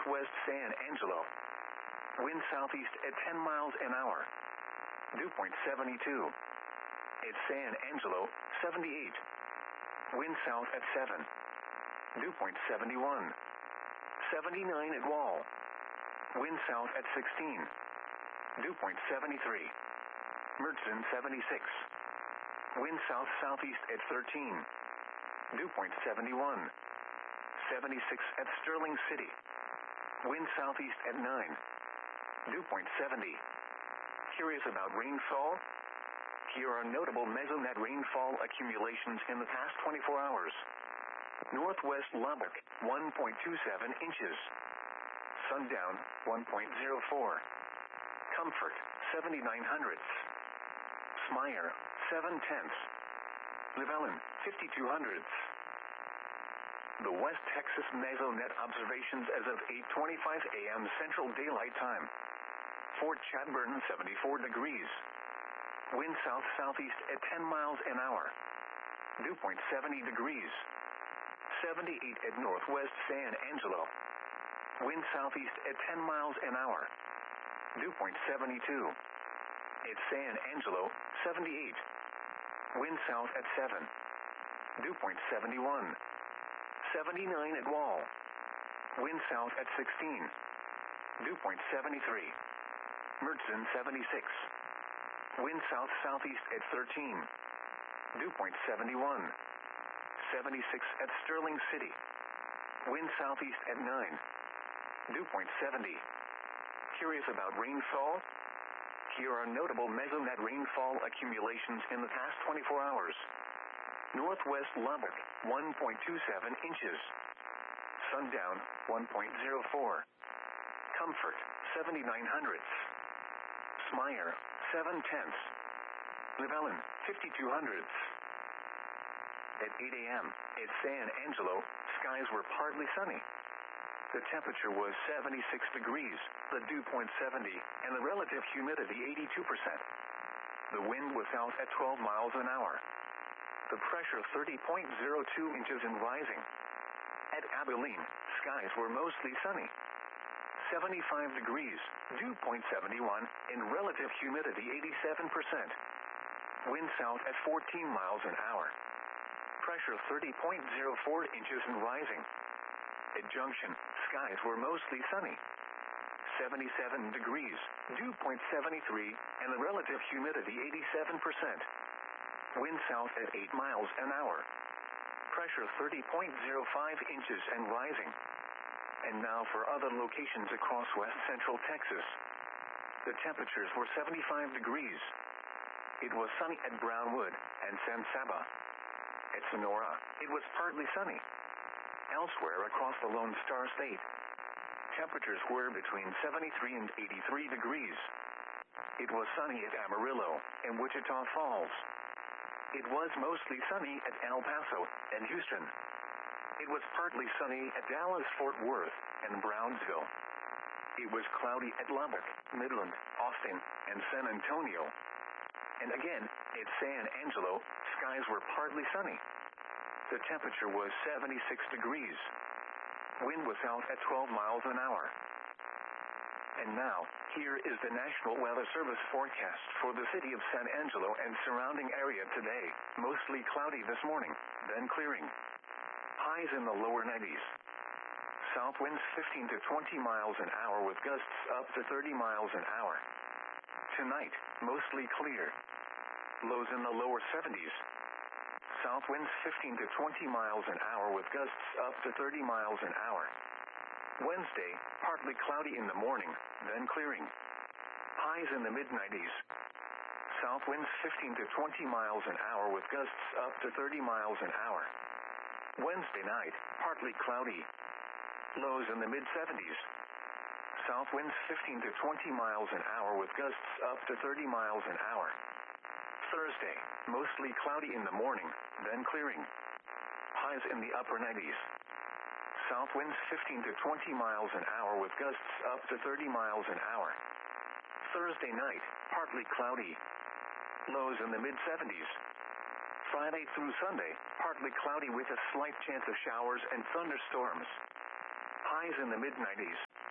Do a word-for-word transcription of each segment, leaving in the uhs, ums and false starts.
northwest San Angelo. Wind southeast at ten miles an hour. Dew point seventy-two. At San Angelo, seventy-eight. Wind south at seven. Dew point seventy-one. seventy-nine at Wall. Wind south at sixteen. Dew point seventy-three. Mertzen, seventy-six. Wind south-southeast at thirteen. Dew point seventy-one. seventy-six at Sterling City. Wind southeast at nine. Dew point seventy. Curious about rainfall? Here are notable mesonet rainfall accumulations in the past twenty-four hours. Northwest Lubbock, one point two seven inches. Sundown, one point zero four. Comfort, seventy-nine hundredths. Smyer, seven tenths. Llewellyn, fifty-two hundredths. The West Texas Mesonet observations as of eight twenty-five a m Central Daylight Time. Fort Chadbourne, seventy-four degrees. Wind south-southeast at ten miles an hour. Dew point seventy degrees. seventy-eight at Northwest San Angelo. Wind southeast at ten miles an hour. Dew point seventy-two. At San Angelo, seventy-eight. Wind south at seven. Dew point seventy-one. seventy-nine at Wall. Wind south at sixteen. Dew point seventy-three. Mertzen, seventy-six. Wind south-southeast at thirteen. Dew point seventy-one. seventy-six at Sterling City. Wind southeast at nine. Dew point seventy. Curious about rainfall? Here are notable mesonet rainfall accumulations in the past twenty-four hours. Northwest Lubbock, one point two seven inches. Sundown, one point zero four. Comfort, seventy-nine hundredths. Smyer, seven tenths. Llewellyn, fifty-two hundredths. At eight a m at San Angelo, skies were partly sunny. The temperature was seventy-six degrees, the dew point seventy, and the relative humidity eighty-two percent. The wind was south at twelve miles an hour. The pressure thirty point zero two inches and rising. At Abilene, skies were mostly sunny. seventy-five degrees, dew point seventy-one, and relative humidity eighty-seven percent. Wind south at fourteen miles an hour. Pressure thirty point zero four inches and rising. At Junction, skies were mostly sunny. seventy-seven degrees, dew point seventy-three, and the relative humidity eighty-seven percent. Wind south at eight miles an hour. Pressure thirty point zero five inches and rising. And now for other locations across west central Texas. The temperatures were seventy-five degrees. It was sunny at Brownwood and San Saba. At Sonora, it was partly sunny. Elsewhere across the Lone Star State, temperatures were between seventy-three and eighty-three degrees. It was sunny at Amarillo and Wichita Falls. It was mostly sunny at El Paso and Houston. It was partly sunny at Dallas-Fort Worth and Brownsville. It was cloudy at Lubbock, Midland, Austin, and San Antonio. And again, at San Angelo, skies were partly sunny. The temperature was seventy-six degrees. Wind was south at twelve miles an hour. And now, here is the National Weather Service forecast for the city of San Angelo and surrounding area today. Mostly cloudy this morning, then clearing. Highs in the lower nineties. South winds fifteen to twenty miles an hour with gusts up to thirty miles an hour. Tonight, mostly clear. Lows in the lower seventies. South winds fifteen to twenty miles an hour with gusts up to thirty miles an hour. Wednesday, partly cloudy in the morning, then clearing. Highs in the mid nineties. South winds fifteen to twenty miles an hour with gusts up to thirty miles an hour. Wednesday night, partly cloudy. Lows in the mid seventies. South winds fifteen to twenty miles an hour with gusts up to thirty miles an hour. Thursday, mostly cloudy in the morning, then clearing. Highs in the upper nineties. South winds fifteen to twenty miles an hour with gusts up to thirty miles an hour. Thursday night, partly cloudy. Lows in the mid seventies. Friday through Sunday, partly cloudy with a slight chance of showers and thunderstorms. Highs in the mid nineties.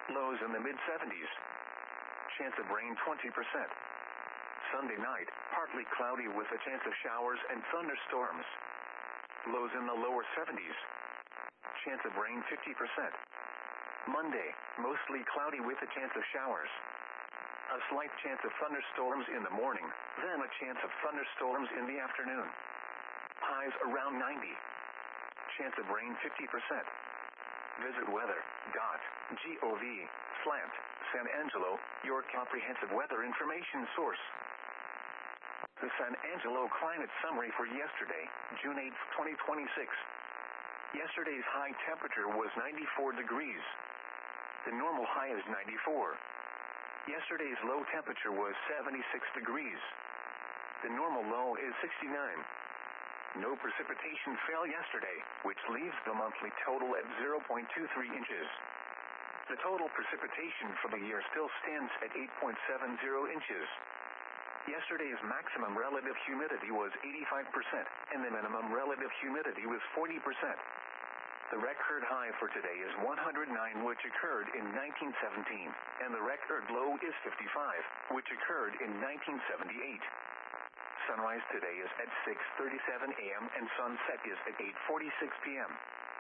Lows in the mid seventies. Chance of rain twenty percent. Sunday night, partly cloudy with a chance of showers and thunderstorms. Lows in the lower seventies. Chance of rain fifty percent. Monday, mostly cloudy with a chance of showers. A slight chance of thunderstorms in the morning, then a chance of thunderstorms in the afternoon. Highs around ninety. Chance of rain fifty percent. Visit weather dot gov slash San Angelo, your comprehensive weather information source. The San Angelo climate summary for yesterday, June eighth, twenty twenty-six. Yesterday's high temperature was ninety-four degrees. The normal high is ninety-four. Yesterday's low temperature was seventy-six degrees. The normal low is sixty-nine. No precipitation fell yesterday, which leaves the monthly total at zero point two three inches. The total precipitation for the year still stands at eight point seven zero inches. Yesterday's maximum relative humidity was eighty-five percent, and the minimum relative humidity was forty percent. The record high for today is one hundred nine, which occurred in nineteen seventeen, and the record low is fifty-five, which occurred in nineteen seventy-eight. Sunrise today is at six thirty-seven a m and sunset is at eight forty-six p m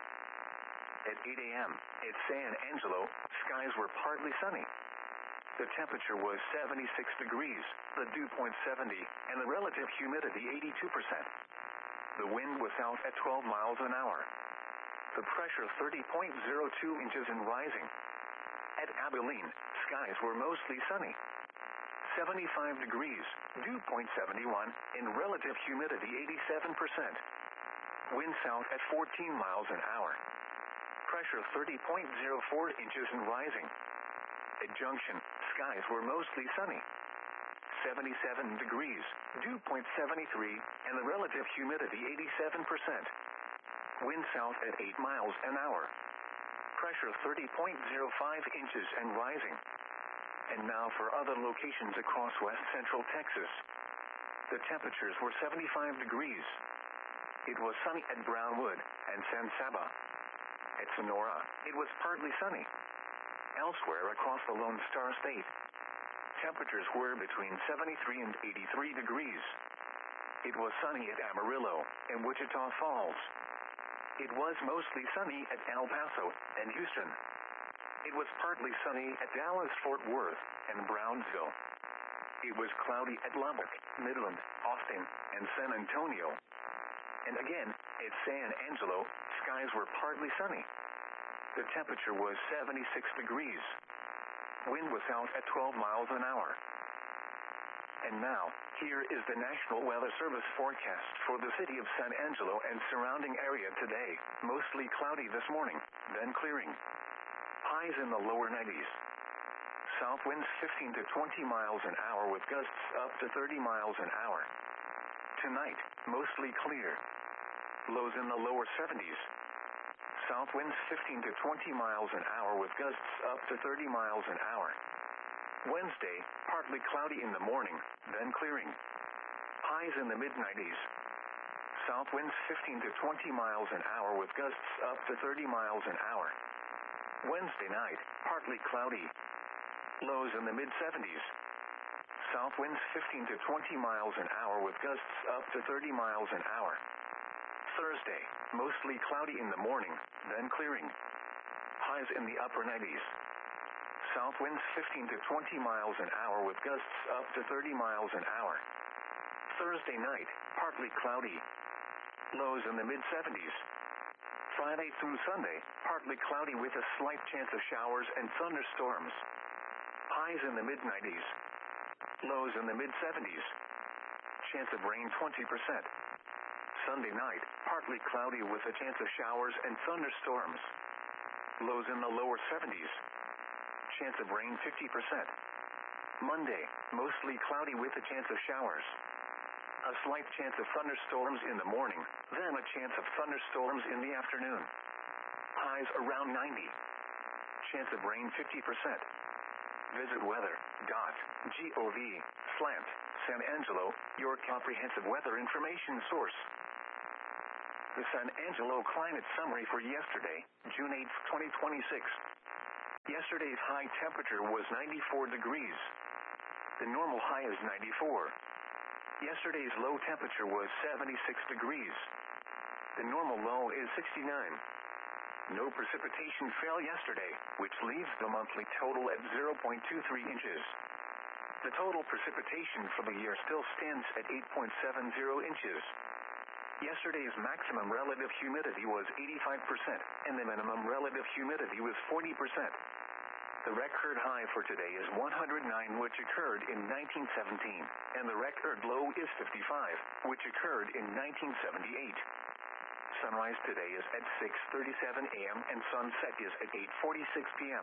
At eight a m at San Angelo, skies were partly sunny. The temperature was seventy-six degrees, the dew point seventy, and the relative humidity eighty-two percent. The wind was out at twelve miles an hour. The pressure thirty point zero two inches and rising. At Abilene, skies were mostly sunny. seventy-five degrees, dew point seventy-one, and relative humidity eighty-seven percent. Wind south at fourteen miles an hour. Pressure thirty point zero four inches and rising. At Junction, skies were mostly sunny. seventy-seven degrees, dew point seventy-three, and the relative humidity eighty-seven percent. Wind south at eight miles an hour. Pressure thirty point zero five inches and rising. And now for other locations across west central Texas. The temperatures were seventy-five degrees. It was sunny at Brownwood and San Saba. At Sonora, it was partly sunny. Elsewhere across the Lone Star State, temperatures were between seventy-three and eighty-three degrees. It was sunny at Amarillo and Wichita Falls. It was mostly sunny at El Paso and Houston. It was partly sunny at Dallas-Fort Worth and Brownsville. It was cloudy at Lubbock, Midland, Austin, and San Antonio. And again, at San Angelo, skies were partly sunny. The temperature was seventy-six degrees. Wind was out at twelve miles an hour. And now, here is the National Weather Service forecast for the city of San Angelo and surrounding area today. Mostly cloudy this morning, then clearing. Highs in the lower nineties. South winds fifteen to twenty miles an hour with gusts up to thirty miles an hour. Tonight, mostly clear. Lows in the lower seventies. South winds fifteen to twenty miles an hour with gusts up to thirty miles an hour. Wednesday, partly cloudy in the morning, then clearing. Highs in the mid nineties. South winds fifteen to twenty miles an hour with gusts up to thirty miles an hour. Wednesday night, partly cloudy. Lows in the mid seventies. South winds fifteen to twenty miles an hour with gusts up to thirty miles an hour. Thursday, mostly cloudy in the morning, then clearing. Highs in the upper nineties. South winds fifteen to twenty miles an hour with gusts up to thirty miles an hour. Thursday night, partly cloudy. Lows in the mid seventies. Friday through Sunday, partly cloudy with a slight chance of showers and thunderstorms. Highs in the mid nineties. Lows in the mid seventies. Chance of rain twenty percent. Sunday night, partly cloudy with a chance of showers and thunderstorms. Lows in the lower seventies. Chance of rain fifty percent. Monday, mostly cloudy with a chance of showers. A slight chance of thunderstorms in the morning, then a chance of thunderstorms in the afternoon. Highs around ninety. Chance of rain fifty percent. Visit weather dot gov slash San Angelo, your comprehensive weather information source. The San Angelo climate summary for yesterday, June eighth, twenty twenty-six. Yesterday's high temperature was ninety-four degrees. The normal high is ninety-four. Yesterday's low temperature was seventy-six degrees. The normal low is sixty-nine. No precipitation fell yesterday, which leaves the monthly total at zero point two three inches. The total precipitation for the year still stands at eight point seven zero inches. Yesterday's maximum relative humidity was eighty-five percent, and the minimum relative humidity was forty percent. The record high for today is one hundred nine, which occurred in nineteen seventeen, and the record low is fifty-five, which occurred in nineteen seventy-eight. Sunrise today is at six thirty-seven a m and sunset is at eight forty-six p m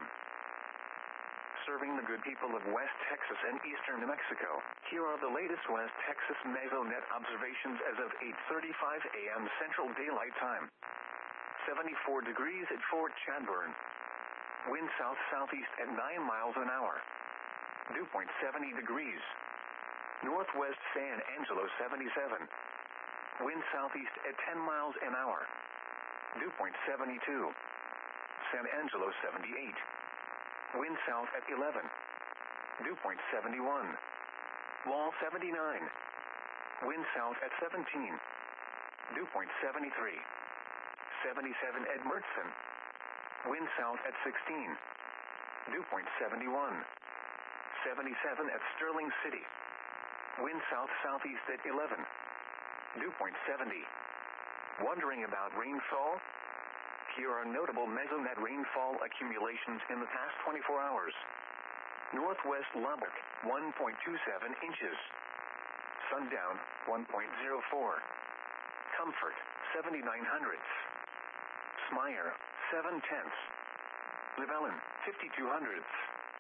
Serving the good people of West Texas and eastern New Mexico, here are the latest West Texas Mesonet observations as of eight thirty-five a m Central Daylight Time. seventy-four degrees at Fort Chadbourne. Wind south-southeast at nine miles an hour. Dew point seventy degrees. Northwest San Angelo seventy-seven. Wind southeast at ten miles an hour. Dew point seventy-two. San Angelo seventy-eight. Wind south at eleven. Dew point seventy-one. Wall seventy-nine. Wind south at seventeen. Dew point seventy-three. seventy-seven at Mertzen. Wind south at sixteen. Dew point seventy-one. seventy-seven at Sterling City. Wind south-southeast at eleven. Dew point seventy. Wondering about rainfall? Here are notable Mesonet rainfall accumulations in the past twenty-four hours. Northwest Lubbock, one point two seven inches. Sundown, one point zero four. Comfort, seventy-nine hundredths. Smyre, seven tenths. Llewellyn, fifty-two hundredths.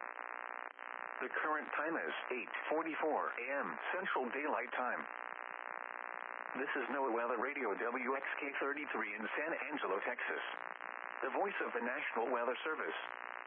The current time is eight forty-four a m Central Daylight Time. This is NOAA Weather Radio W X K thirty-three in San Angelo, Texas. The voice of the National Weather Service.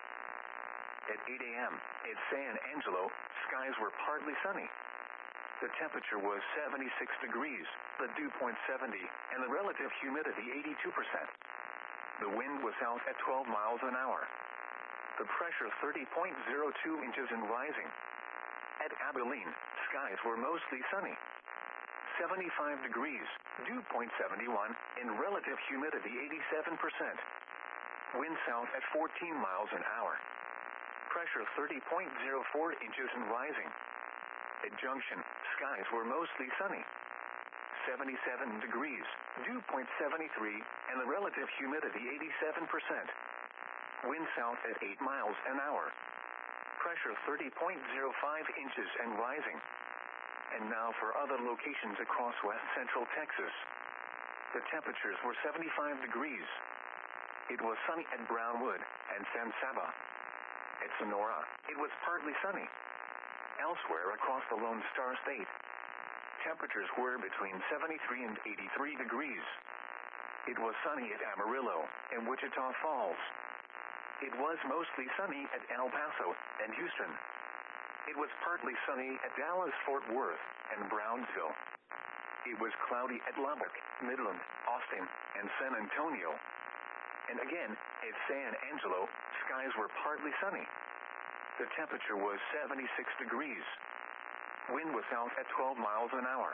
At eight a m at San Angelo, skies were partly sunny. The temperature was seventy-six degrees, the dew point seventy, and the relative humidity eighty-two percent. The wind was south at twelve miles an hour. The pressure thirty point zero two inches and rising. At Abilene, skies were mostly sunny. seventy-five degrees, dew point seventy-one, and relative humidity eighty-seven percent. Wind south at fourteen miles an hour. Pressure thirty point zero four inches and rising. At Junction, skies were mostly sunny. seventy-seven degrees, dew point seventy-three, and the relative humidity eighty-seven percent. Wind south at eight miles an hour. Pressure thirty point zero five inches and rising. And now for other locations across west central Texas. The temperatures were seventy-five degrees. It was sunny at Brownwood and San Saba. At Sonora, it was partly sunny. Elsewhere across the Lone Star State, temperatures were between seventy-three and eighty-three degrees. It was sunny at Amarillo and Wichita Falls. It was mostly sunny at El Paso and Houston. It was partly sunny at Dallas-Fort Worth and Brownsville. It was cloudy at Lubbock, Midland, Austin, and San Antonio. And again, at San Angelo, skies were partly sunny. The temperature was seventy-six degrees. Wind was south at twelve miles an hour.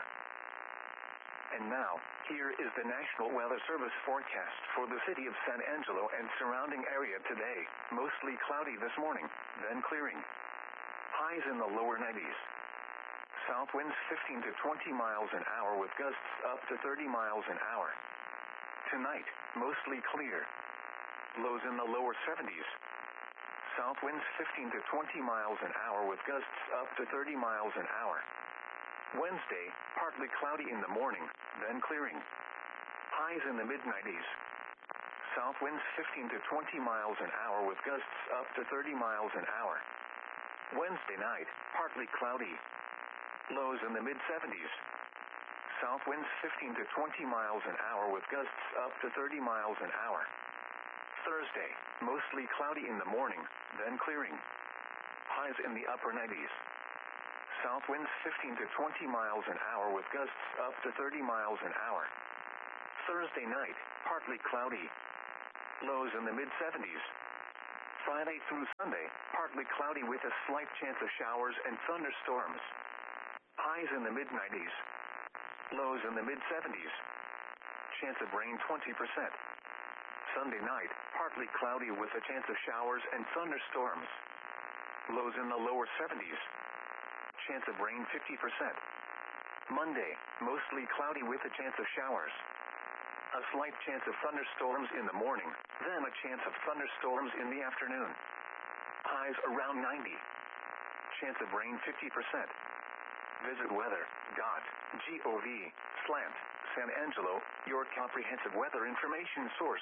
And now, here is the National Weather Service forecast for the city of San Angelo and surrounding area today. Mostly cloudy this morning, then clearing. Highs in the lower nineties. South winds fifteen to twenty miles an hour with gusts up to thirty miles an hour. Tonight, mostly clear. Lows in the lower seventies. South winds fifteen to twenty miles an hour with gusts up to thirty miles an hour. Wednesday, partly cloudy in the morning, then clearing. Highs in the mid nineties. South winds fifteen to twenty miles an hour with gusts up to thirty miles an hour. Wednesday night, partly cloudy. Lows in the mid seventies. South winds fifteen to twenty miles an hour with gusts up to thirty miles an hour. Thursday, mostly cloudy in the morning, then clearing. Highs in the upper nineties. South winds fifteen to twenty miles an hour with gusts up to thirty miles an hour. Thursday night, partly cloudy. Lows in the mid seventies. Friday through Sunday, partly cloudy with a slight chance of showers and thunderstorms. Highs in the mid nineties. Lows in the mid seventies. Chance of rain twenty percent. Sunday night, partly cloudy with a chance of showers and thunderstorms. Lows in the lower seventies. Chance of rain fifty percent. Monday, mostly cloudy with a chance of showers. A slight chance of thunderstorms in the morning, then a chance of thunderstorms in the afternoon. Highs around ninety. Chance of rain fifty percent. Visit weather dot gov slash San Angelo, your comprehensive weather information source.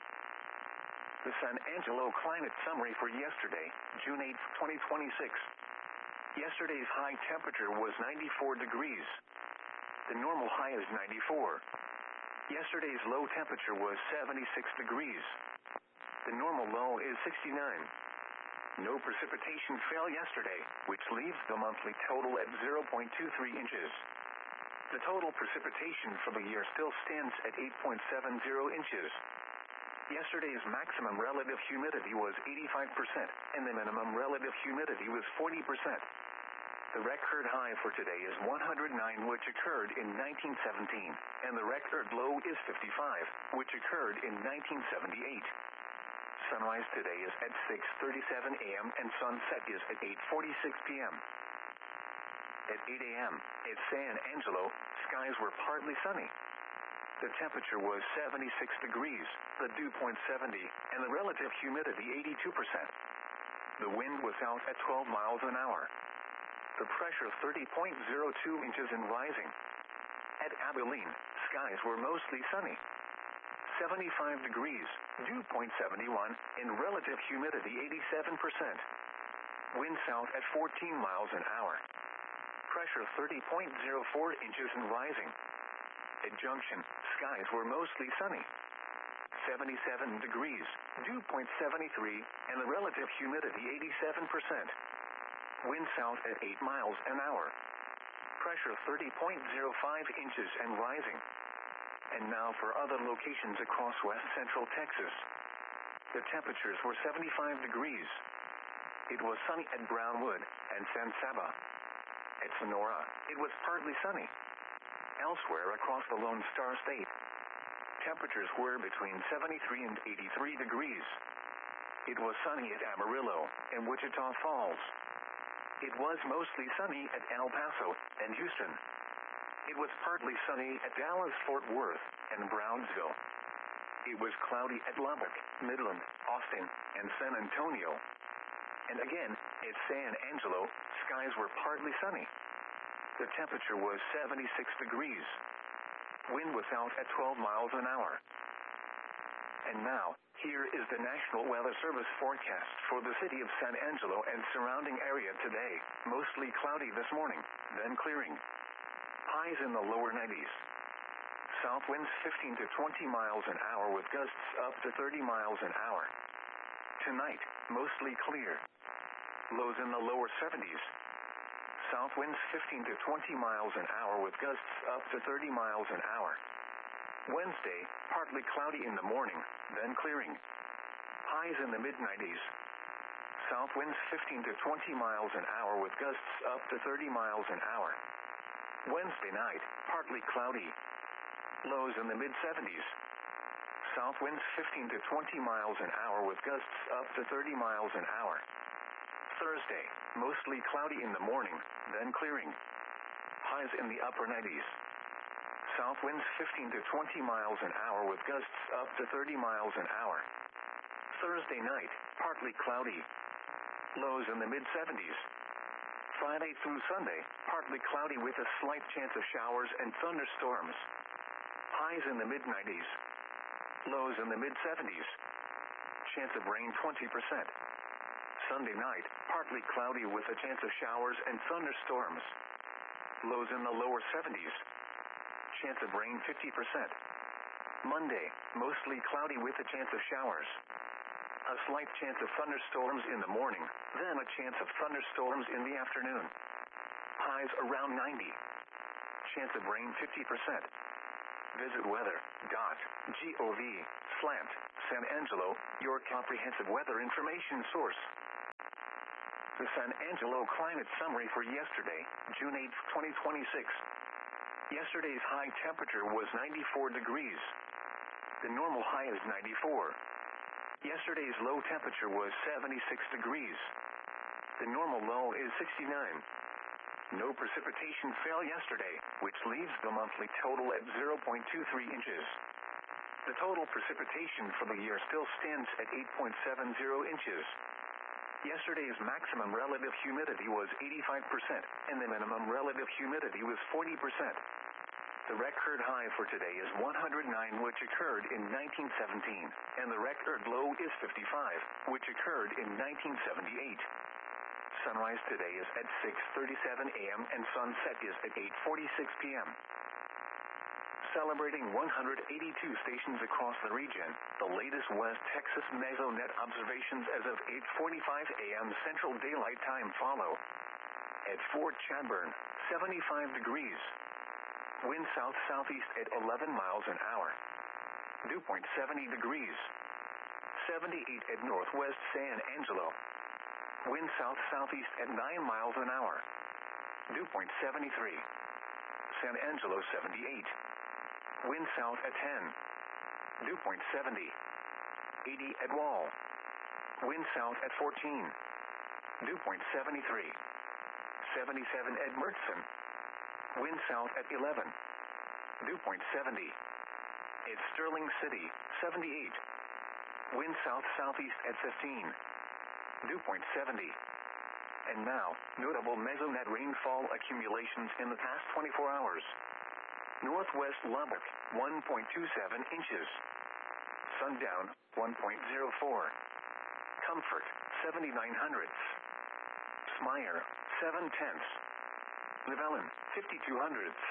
The San Angelo climate summary for yesterday, June eighth, twenty twenty-six. Yesterday's high temperature was ninety-four degrees. The normal high is ninety-four. Yesterday's low temperature was seventy-six degrees. The normal low is sixty-nine. No precipitation fell yesterday, which leaves the monthly total at zero point two three inches. The total precipitation for the year still stands at eight point seven zero inches. Yesterday's maximum relative humidity was eighty-five percent, and the minimum relative humidity was forty percent. The record high for today is one hundred nine, which occurred in nineteen seventeen, and the record low is fifty-five, which occurred in nineteen seventy-eight. Sunrise today is at six thirty-seven a m and sunset is at eight forty-six p m At eight a m at San Angelo, skies were partly sunny. The temperature was seventy-six degrees, the dew point seventy, and the relative humidity eighty-two percent. The wind was out at twelve miles an hour. The pressure thirty point zero two inches and rising. At Abilene, skies were mostly sunny. seventy-five degrees, dew point seventy-one, and relative humidity eighty-seven percent. Wind south at fourteen miles an hour. Pressure thirty point zero four inches and rising. At Junction, skies were mostly sunny. seventy-seven degrees, dew point seventy-three, and the relative humidity eighty-seven percent. Wind south at eight miles an hour. Pressure thirty point zero five inches and rising. And now for other locations across west central Texas. The temperatures were seventy-five degrees. It was sunny at Brownwood and San Saba. At Sonora, it was partly sunny. Elsewhere across the Lone Star State, temperatures were between seventy-three and eighty-three degrees. It was sunny at Amarillo and Wichita Falls. It was mostly sunny at El Paso and Houston. It was partly sunny at Dallas-Fort Worth and Brownsville. It was cloudy at Lubbock, Midland, Austin, and San Antonio. And again, at San Angelo, skies were partly sunny. The temperature was seventy-six degrees. Wind was out at twelve miles an hour. And now, here is the National Weather Service forecast for the city of San Angelo and surrounding area today. Mostly cloudy this morning, then clearing. Highs in the lower nineties. South winds fifteen to twenty miles an hour with gusts up to thirty miles an hour. Tonight, mostly clear. Lows in the lower seventies. South winds fifteen to twenty miles an hour with gusts up to thirty miles an hour. Wednesday, partly cloudy in the morning, then clearing. Highs in the mid nineties. South winds fifteen to twenty miles an hour with gusts up to thirty miles an hour. Wednesday night, partly cloudy. Lows in the mid seventies. South winds fifteen to twenty miles an hour with gusts up to thirty miles an hour. Thursday, mostly cloudy in the morning, then clearing. Highs in the upper nineties. South winds fifteen to twenty miles an hour with gusts up to thirty miles an hour. Thursday night, partly cloudy. Lows in the mid seventies. Friday through Sunday, partly cloudy with a slight chance of showers and thunderstorms. Highs in the mid nineties. Lows in the mid seventies. Chance of rain twenty percent. Sunday night, partly cloudy with a chance of showers and thunderstorms. Lows in the lower seventies. Chance of rain fifty percent. Monday, mostly cloudy with a chance of showers. A slight chance of thunderstorms in the morning, then a chance of thunderstorms in the afternoon. Highs around ninety. Chance of rain fifty percent. Visit weather dot gov slash San Angelo, your comprehensive weather information source. The San Angelo climate summary for yesterday, June eighth, twenty twenty-six. Yesterday's high temperature was ninety-four degrees. The normal high is ninety-four. Yesterday's low temperature was seventy-six degrees. The normal low is sixty-nine. No precipitation fell yesterday, which leaves the monthly total at zero point two three inches. The total precipitation for the year still stands at eight point seven zero inches. Yesterday's maximum relative humidity was eighty-five percent, and the minimum relative humidity was forty percent. The record high for today is one hundred nine, which occurred in nineteen seventeen, and the record low is fifty-five, which occurred in nineteen seventy-eight. Sunrise today is at six thirty-seven a m and sunset is at eight forty-six p m Celebrating one hundred eighty-two stations across the region, the latest West Texas Mesonet observations as of eight forty-five a m Central Daylight Time follow. At Fort Chadbourne, seventy-five degrees. Wind south-southeast at eleven miles an hour. Dew point seventy degrees. seventy-eight at Northwest San Angelo. Wind south-southeast at nine miles an hour. Dew point seventy-three. San Angelo seventy-eight. Wind south at ten. Dew point seventy. eighty at Wall. Wind south at fourteen. Dew point seventy-three. seventy-seven at Mertzen. Wind south at eleven. Dew point seventy. At Sterling City, seventy-eight. Wind south-southeast at fifteen. Dew point seventy. And now, notable Mesonet rainfall accumulations in the past twenty-four hours. Northwest Lubbock, one point two seven inches. Sundown, one point zero four. Comfort, seventy-nine hundredths. Smyer, seven tenths. Llewellyn, fifty-two hundredths.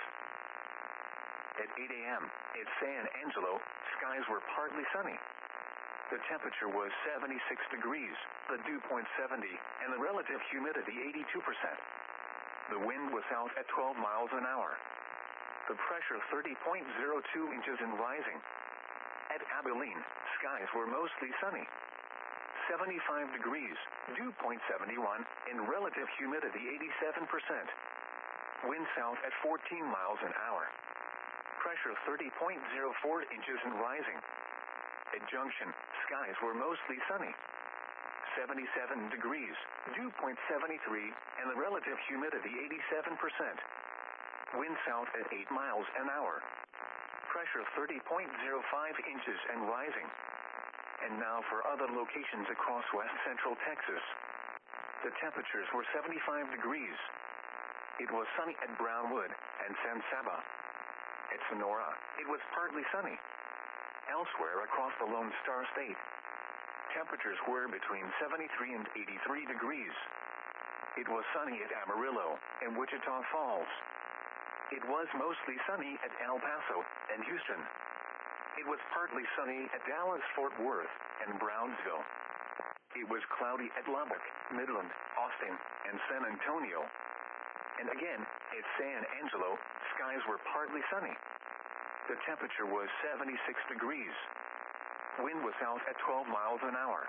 At eight a m at San Angelo, skies were partly sunny. The temperature was seventy-six degrees, the dew point seventy, and the relative humidity eighty-two percent. The wind was south at twelve miles an hour. The pressure thirty point zero two inches and rising. At Abilene, skies were mostly sunny. seventy-five degrees, dew point seventy-one, and relative humidity eighty-seven percent. Wind south at fourteen miles an hour. Pressure thirty point zero four inches and rising. At Junction, skies were mostly sunny. seventy-seven degrees, dew point seventy-three, and the relative humidity eighty-seven percent. Wind south at eight miles an hour. Pressure thirty point zero five inches and rising. And now for other locations across west central Texas. The temperatures were seventy-five degrees. It was sunny at Brownwood and San Saba. At Sonora, it was partly sunny. Elsewhere across the Lone Star State, temperatures were between seventy-three and eighty-three degrees. It was sunny at Amarillo and Wichita Falls. It was mostly sunny at El Paso and Houston. It was partly sunny at Dallas-Fort Worth and Brownsville. It was cloudy at Lubbock, Midland, Austin, and San Antonio. And again, at San Angelo, skies were partly sunny. The temperature was seventy-six degrees. Wind was south at twelve miles an hour.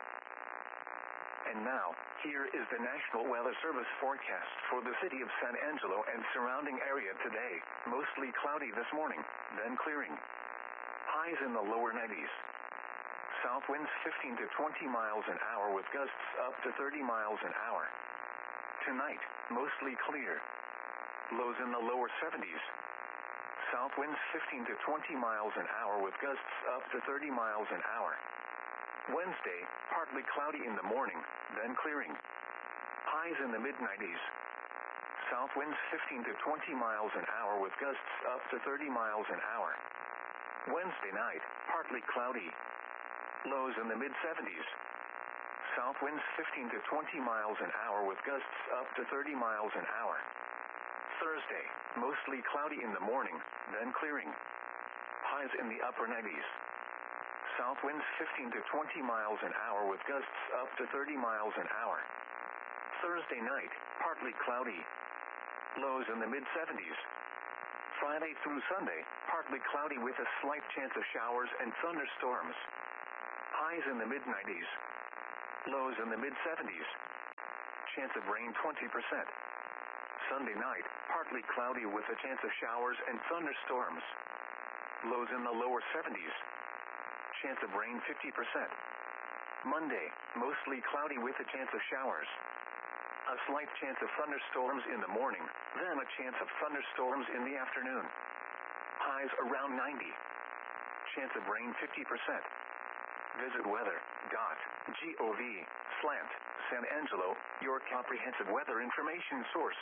And now, here is the National Weather Service forecast for the city of San Angelo and surrounding area today. Mostly cloudy this morning, then clearing. Highs in the lower nineties. South winds fifteen to twenty miles an hour with gusts up to thirty miles an hour. Tonight, mostly clear. Lows in the lower seventies. South winds fifteen to twenty miles an hour with gusts up to thirty miles an hour. Wednesday, partly cloudy in the morning, then clearing. Highs in the mid nineties. South winds fifteen to twenty miles an hour with gusts up to thirty miles an hour. Wednesday night, partly cloudy. Lows in the mid seventies. South winds fifteen to twenty miles an hour with gusts up to thirty miles an hour. Thursday, mostly cloudy in the morning, then clearing. Highs in the upper nineties. South winds fifteen to twenty miles an hour with gusts up to thirty miles an hour. Thursday night, partly cloudy. Lows in the mid seventies. Friday through Sunday, partly cloudy with a slight chance of showers and thunderstorms. Highs in the mid nineties. Lows in the mid seventies. Chance of rain twenty percent. Sunday night, partly cloudy with a chance of showers and thunderstorms. Lows in the lower seventies. Chance of rain fifty percent. Monday, mostly cloudy with a chance of showers. A slight chance of thunderstorms in the morning, then a chance of thunderstorms in the afternoon. Highs around ninety. Chance of rain fifty percent. Visit weather dot gov slash San Angelo, your comprehensive weather information source.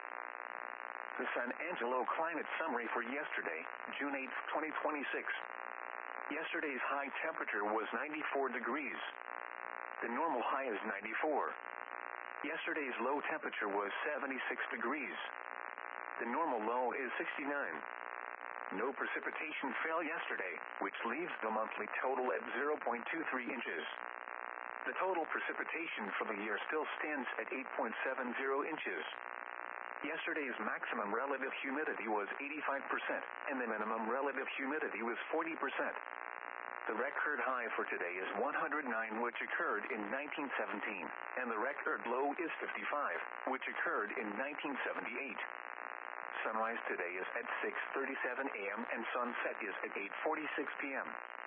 The San Angelo climate summary for yesterday, June eighth, twenty twenty-six. Yesterday's high temperature was ninety-four degrees. The normal high is ninety-four. Yesterday's low temperature was seventy-six degrees. The normal low is sixty-nine. No precipitation fell yesterday, which leaves the monthly total at zero point two three inches. The total precipitation for the year still stands at eight point seven zero inches. Yesterday's maximum relative humidity was eighty-five percent, and the minimum relative humidity was forty percent. The record high for today is one hundred nine, which occurred in nineteen seventeen, and the record low is fifty-five, which occurred in nineteen seventy-eight. Sunrise today is at six thirty-seven a m and sunset is at eight forty-six p m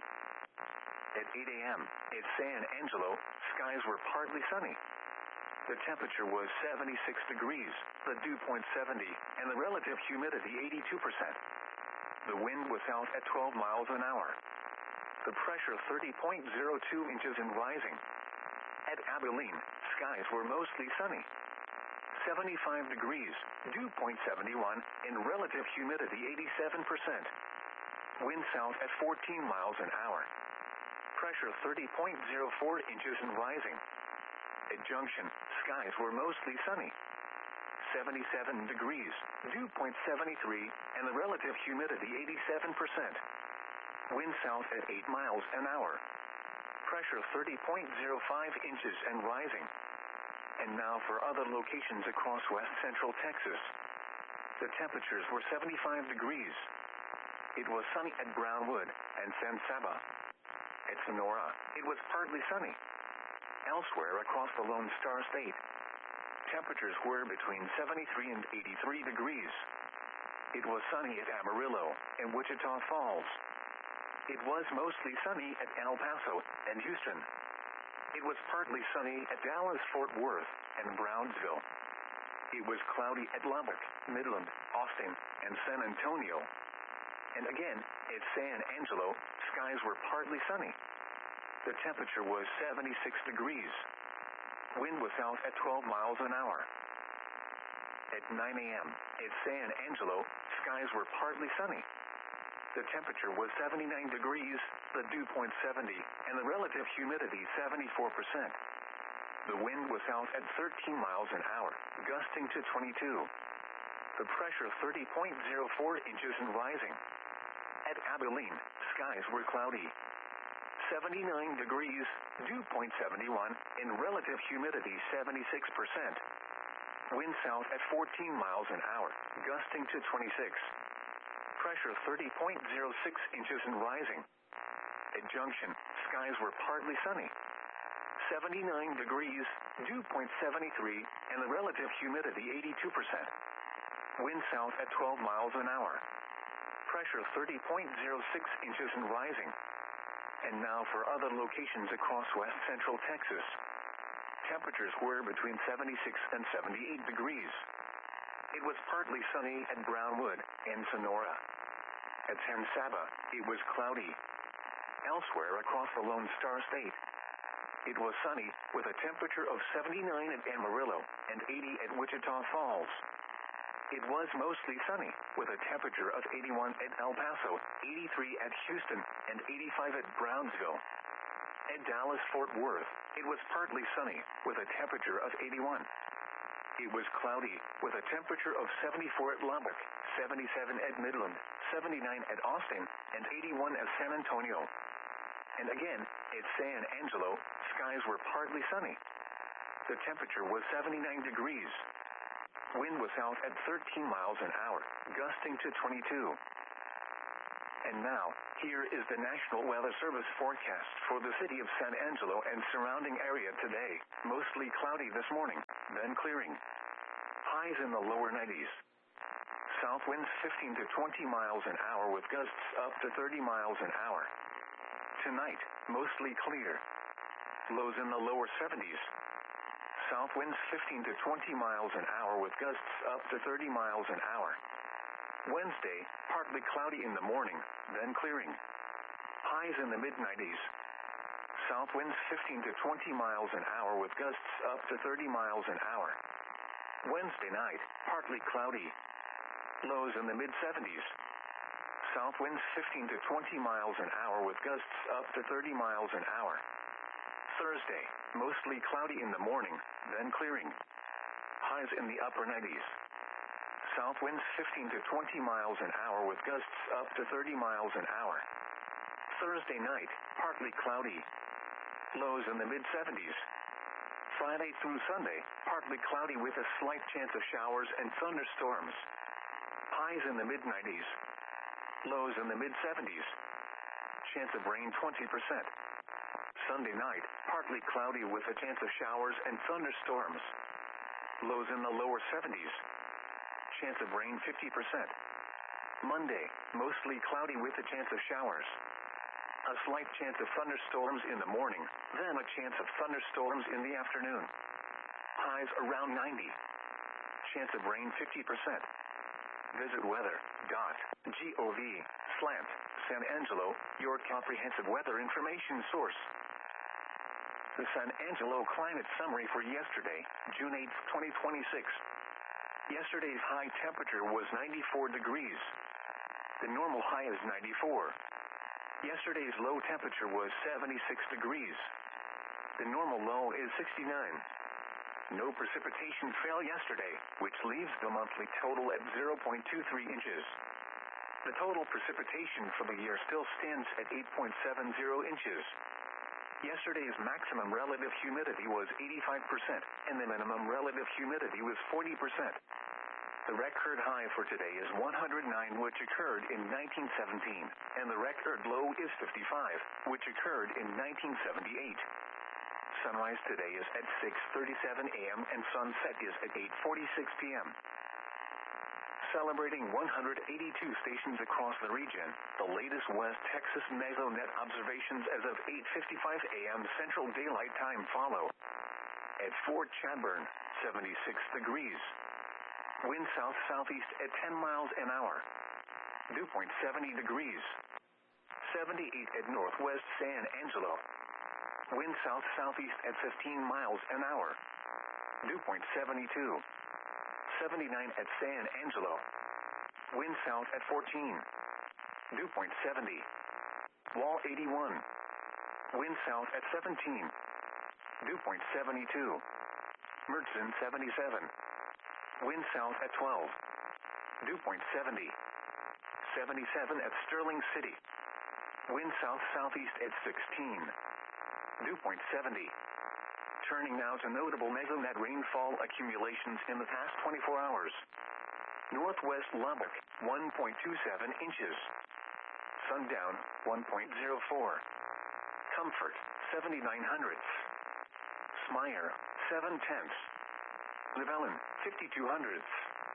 At eight a m at San Angelo, skies were partly sunny. The temperature was seventy-six degrees, the dew point seventy, and the relative humidity eighty-two percent. The wind was out at twelve miles an hour. The pressure thirty point zero two inches and rising. At Abilene, skies were mostly sunny. seventy-five degrees, dew point seventy-one, and relative humidity eighty-seven percent. Wind south at fourteen miles an hour. Pressure thirty point zero four inches and rising. At Junction, skies were mostly sunny. seventy-seven degrees, dew point seventy-three, and the relative humidity eighty-seven percent. Wind south at eight miles an hour. Pressure thirty point zero five inches and rising. And now for other locations across west central Texas. The temperatures were seventy-five degrees. It was sunny at Brownwood and San Saba. At Sonora, it was partly sunny. Elsewhere across the Lone Star State, temperatures were between seventy-three and eighty-three degrees. It was sunny at Amarillo and Wichita Falls. It was mostly sunny at El Paso and Houston. It was partly sunny at Dallas, Fort Worth, and Brownsville. It was cloudy at Lubbock, Midland, Austin, and San Antonio. And again, at San Angelo, skies were partly sunny. The temperature was seventy-six degrees. Wind was out at twelve miles an hour. At nine a m at San Angelo, skies were partly sunny. The temperature was seventy-nine degrees, the dew point seventy, and the relative humidity seventy-four percent. The wind was out at thirteen miles an hour, gusting to twenty-two. The pressure thirty point zero four inches and rising. At Abilene, skies were cloudy. seventy-nine degrees, dew point seventy-one, and relative humidity seventy-six percent. Wind south at fourteen miles an hour, gusting to twenty-six. Pressure thirty point zero six inches and rising. At Junction, skies were partly sunny. seventy-nine degrees, dew point seventy-three, and the relative humidity eighty-two percent. Wind south at twelve miles an hour. Pressure thirty point zero six inches and rising. And now for other locations across west central Texas. Temperatures were between seventy-six and seventy-eight degrees. It was partly sunny at Brownwood and Sonora. At San Saba, it was cloudy. Elsewhere across the Lone Star State, it was sunny with a temperature of seventy-nine at Amarillo and eighty at Wichita Falls. It was mostly sunny with a temperature of eighty-one at El Paso, eighty-three at Houston, and eighty-five at Brownsville. At Dallas, Fort Worth, it was partly sunny with a temperature of eighty-one. It was cloudy with a temperature of seventy-four at Lubbock, seventy-seven at Midland, seventy-nine at Austin, and eighty-one at San Antonio. And again, at San Angelo, skies were partly sunny. The temperature was seventy-nine degrees. Wind was south at thirteen miles an hour, gusting to twenty-two. And now, here is the National Weather Service forecast for the city of San Angelo and surrounding area today. Mostly cloudy this morning, then clearing. Highs in the lower nineties. South winds fifteen to twenty miles an hour with gusts up to thirty miles an hour. Tonight, mostly clear. Lows in the lower seventies. South winds fifteen to twenty miles an hour with gusts up to thirty miles an hour. Wednesday, partly cloudy in the morning, then clearing. Highs in the mid nineties. South winds fifteen to twenty miles an hour with gusts up to thirty miles an hour. Wednesday night, partly cloudy. Lows in the mid seventies. South winds fifteen to twenty miles an hour with gusts up to thirty miles an hour. Thursday, mostly cloudy in the morning, then clearing. Highs in the upper nineties. South winds fifteen to twenty miles an hour with gusts up to thirty miles an hour. Thursday night, partly cloudy. Lows in the mid seventies. Friday through Sunday, partly cloudy with a slight chance of showers and thunderstorms. Highs in the mid nineties. Lows in the mid seventies. Chance of rain twenty percent. Sunday night, partly cloudy with a chance of showers and thunderstorms. Lows in the lower seventies. Chance of rain fifty percent. Monday, mostly cloudy with a chance of showers. A slight chance of thunderstorms in the morning, then a chance of thunderstorms in the afternoon. Highs around ninety. Chance of rain fifty percent. Visit weather dot gov slash San Angelo, your comprehensive weather information source. The San Angelo climate summary for yesterday, June eighth, twenty twenty-six. Yesterday's high temperature was ninety-four degrees. The normal high is ninety-four. Yesterday's low temperature was seventy-six degrees. The normal low is sixty-nine. No precipitation fell yesterday, which leaves the monthly total at zero point two three inches. The total precipitation for the year still stands at eight point seven zero inches. Yesterday's maximum relative humidity was eighty-five percent, and the minimum relative humidity was forty percent. The record high for today is one hundred nine, which occurred in nineteen seventeen, and the record low is fifty-five, which occurred in nineteen seventy-eight. Sunrise today is at six thirty-seven a m and sunset is at eight forty-six p m Celebrating one hundred eighty-two stations across the region, the latest West Texas MesoNet observations as of eight fifty-five a m Central Daylight Time follow. At Fort Chadbourne, seventy-six degrees. Wind south-southeast at ten miles an hour. Dew point seventy degrees. seventy-eight at Northwest San Angelo. Wind south-southeast at fifteen miles an hour. Dew point seventy-two. seventy-nine at San Angelo. Wind south at fourteen. Dew point seventy. Wall eighty-one. Wind south at seventeen. Dew point seventy-two. Mertzen seventy-seven. Wind south at twelve. Dew point seventy. seventy-seven at Sterling City. Wind south-southeast at sixteen. Dew point seventy. Turning now to notable MesoNet rainfall accumulations in the past twenty-four hours. Northwest Lubbock, one point two seven inches. Sundown, one point zero four. Comfort, seventy-nine hundredths. Smyre, seven tenths. Llewellyn, fifty-two hundredths.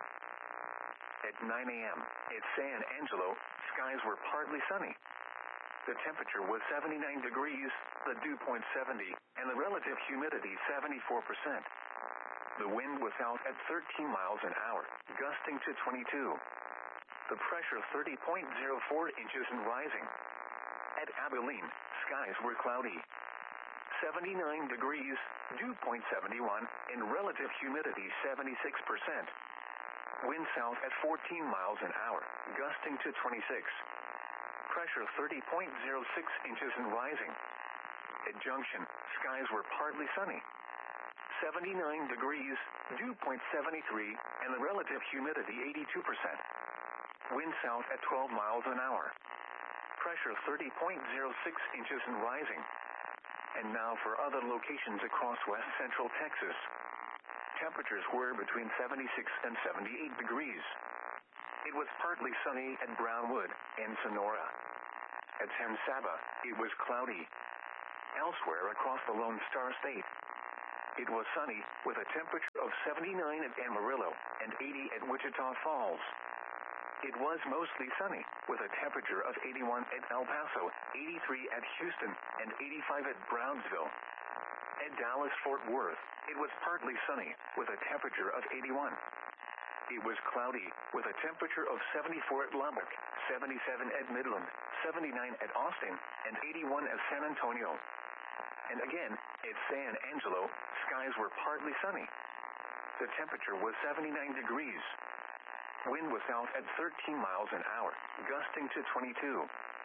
At nine a m at San Angelo, skies were partly sunny. The temperature was seventy-nine degrees, the dew point seventy, and the relative humidity seventy-four percent. The wind was out at thirteen miles an hour, gusting to twenty-two. The pressure thirty point zero four inches and rising. At Abilene, skies were cloudy. seventy-nine degrees, dew point seventy-one, and relative humidity seventy-six percent. Wind south at fourteen miles an hour, gusting to twenty-six. Pressure thirty point zero six inches and rising. At Junction, skies were partly sunny. seventy-nine degrees, dew point seventy-three, and the relative humidity eighty-two percent. Wind south at twelve miles an hour. Pressure thirty point zero six inches and rising. And now for other locations across west central Texas. Temperatures were between seventy-six and seventy-eight degrees. It was partly sunny at Brownwood and Sonora. At San Saba, it was cloudy. Elsewhere across the Lone Star State, it was sunny with a temperature of seventy-nine at Amarillo and eighty at Wichita Falls. It was mostly sunny with a temperature of eighty-one at El Paso, eighty-three at Houston, and eighty-five at Brownsville. At Dallas-Fort Worth, it was partly sunny with a temperature of eighty-one. It was cloudy with a temperature of seventy-four at Lubbock, seventy-seven at Midland, seventy-nine at Austin, and eighty-one at San Antonio. And again, at San Angelo, skies were partly sunny. The temperature was seventy-nine degrees. Wind was south at thirteen miles an hour, gusting to twenty-two.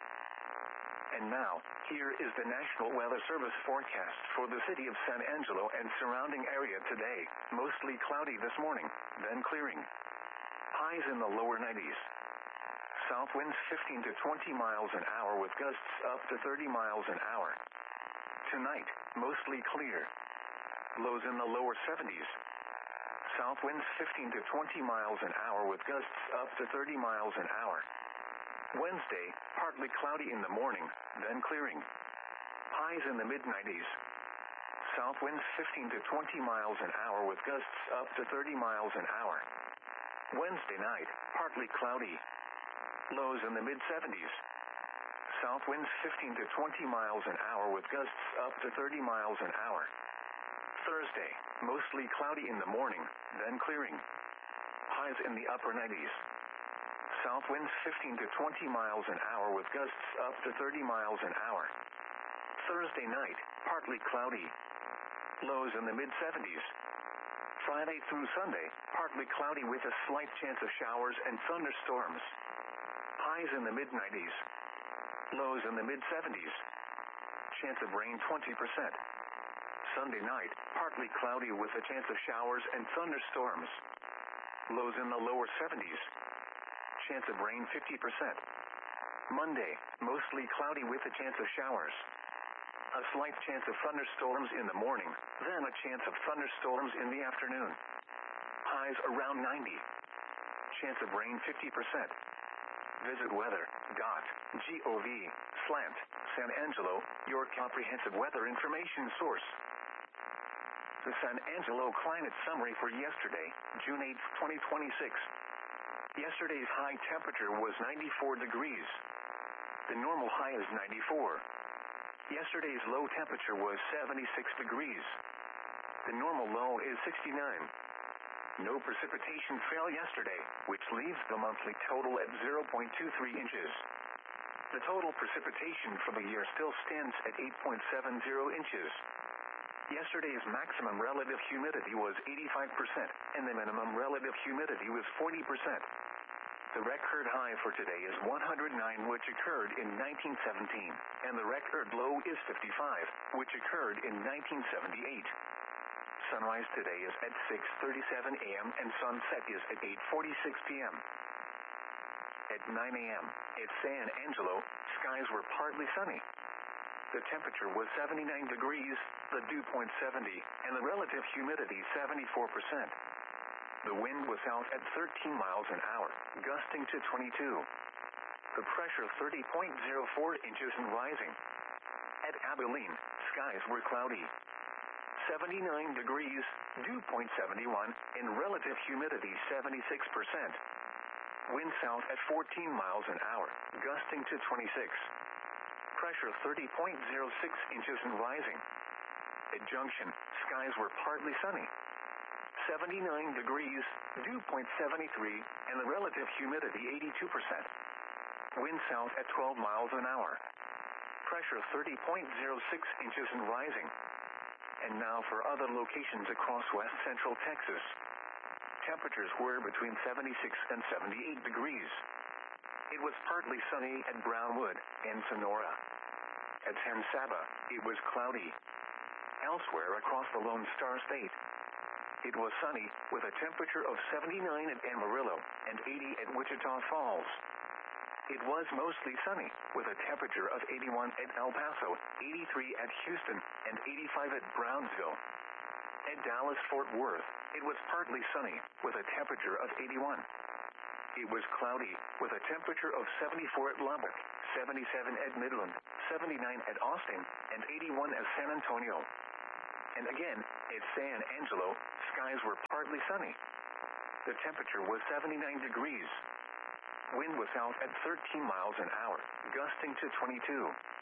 And now, here is the National Weather Service forecast for the city of San Angelo and surrounding area today. Mostly cloudy this morning, then clearing. Highs in the lower nineties. South winds fifteen to twenty miles an hour with gusts up to thirty miles an hour. Tonight, mostly clear. Lows in the lower seventies. South winds fifteen to twenty miles an hour with gusts up to thirty miles an hour. Wednesday, partly cloudy in the morning, then clearing. Highs in the mid nineties. South winds fifteen to twenty miles an hour with gusts up to thirty miles an hour. Wednesday night, partly cloudy. Lows in the mid seventies. South winds fifteen to twenty miles an hour with gusts up to thirty miles an hour. Thursday, mostly cloudy in the morning, then clearing. Highs in the upper nineties. South winds fifteen to twenty miles an hour with gusts up to thirty miles an hour. Thursday night, partly cloudy. Lows in the mid seventies. Friday through Sunday, partly cloudy with a slight chance of showers and thunderstorms. Highs in the mid nineties. Lows in the mid seventies. Chance of rain twenty percent. Sunday night, partly cloudy with a chance of showers and thunderstorms. Lows in the lower seventies. Chance of rain fifty percent. Monday, mostly cloudy with a chance of showers. A slight chance of thunderstorms in the morning, then a chance of thunderstorms in the afternoon. Highs around ninety. Chance of rain fifty percent. Visit weather dot gov slash San Angelo, your comprehensive weather information source. The San Angelo climate summary for yesterday, June eighth, twenty twenty-six. Yesterday's high temperature was ninety-four degrees. The normal high is ninety-four. Yesterday's low temperature was seventy-six degrees. The normal low is sixty-nine. No precipitation fell yesterday, which leaves the monthly total at zero point two three inches. The total precipitation for the year still stands at eight point seven zero inches. Yesterday's maximum relative humidity was eighty-five percent, and the minimum relative humidity was forty percent. The record high for today is one hundred nine, which occurred in nineteen seventeen, and the record low is fifty-five, which occurred in nineteen seventy-eight. Sunrise today is at six thirty-seven a m and sunset is at eight forty-six p m At nine a m at San Angelo, skies were partly sunny. The temperature was seventy-nine degrees, the dew point seventy, and the relative humidity seventy-four percent. The wind was south at thirteen miles an hour, gusting to twenty-two. The pressure thirty point zero four inches and rising. At Abilene, skies were cloudy. seventy-nine degrees, dew point seventy-one, and relative humidity seventy-six percent. Wind south at fourteen miles an hour, gusting to twenty-six. Pressure thirty point zero six inches and rising. At Junction, skies were partly sunny. seventy-nine degrees, dew point seventy-three, and the relative humidity eighty-two percent. Wind south at twelve miles an hour. Pressure thirty point zero six inches and rising. And now for other locations across west central Texas. Temperatures were between seventy-six and seventy-eight degrees. It was partly sunny at Brownwood and Sonora. At San Saba, it was cloudy. Elsewhere across the Lone Star State, it was sunny with a temperature of seventy-nine at Amarillo and eighty at Wichita Falls. It was mostly sunny with a temperature of eighty-one at El Paso, eighty-three at Houston, and eighty-five at Brownsville. At Dallas-Fort Worth, it was partly sunny, with a temperature of eighty-one. It was cloudy, with a temperature of seventy-four at Lubbock, seventy-seven at Midland, seventy-nine at Austin, and eighty-one at San Antonio. And again, at San Angelo, skies were partly sunny. The temperature was seventy-nine degrees. Wind was out at thirteen miles an hour, gusting to twenty-two.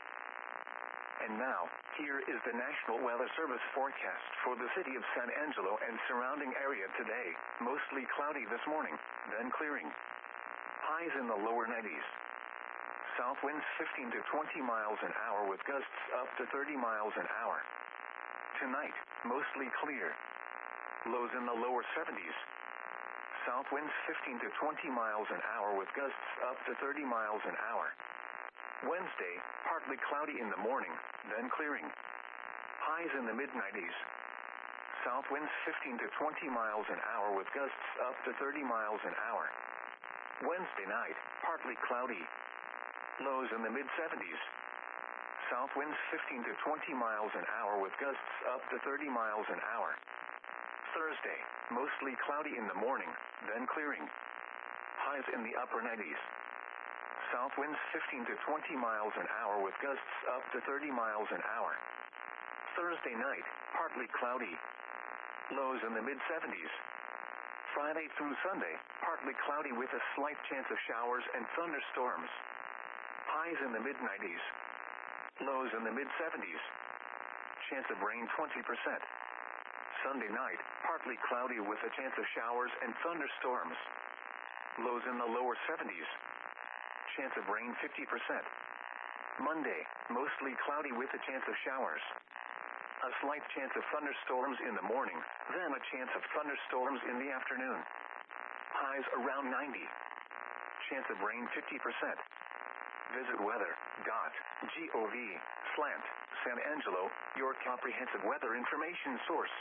And now, here is the National Weather Service forecast for the city of San Angelo and surrounding area today. Mostly cloudy this morning, then clearing. Highs in the lower nineties. South winds fifteen to twenty miles an hour with gusts up to thirty miles an hour. Tonight, mostly clear. Lows in the lower seventies. South winds fifteen to twenty miles an hour with gusts up to thirty miles an hour. Wednesday, partly cloudy in the morning, then clearing. Highs in the mid nineties. South winds fifteen to twenty miles an hour with gusts up to thirty miles an hour. Wednesday night, partly cloudy. Lows in the mid seventies. South winds fifteen to twenty miles an hour with gusts up to thirty miles an hour. Thursday, mostly cloudy in the morning, then clearing. Highs in the upper nineties. South winds fifteen to twenty miles an hour with gusts up to thirty miles an hour. Thursday night, partly cloudy. Lows in the mid seventies. Friday through Sunday, partly cloudy with a slight chance of showers and thunderstorms. Highs in the mid nineties. Lows in the mid seventies. Chance of rain twenty percent. Sunday night, partly cloudy with a chance of showers and thunderstorms. Lows in the lower seventies. Chance of rain fifty percent. Monday, mostly cloudy with a chance of showers. A slight chance of thunderstorms in the morning, then a chance of thunderstorms in the afternoon. Highs around ninety. Chance of rain fifty percent. Visit weather dot gov slash San Angelo, your comprehensive weather information source.